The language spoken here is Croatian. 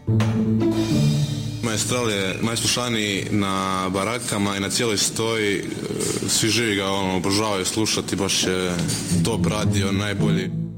Maestral je najslušaniji na barakama i na cijeloj stoji. Svi živi ga obožavaju slušati, baš je top radio, najbolji.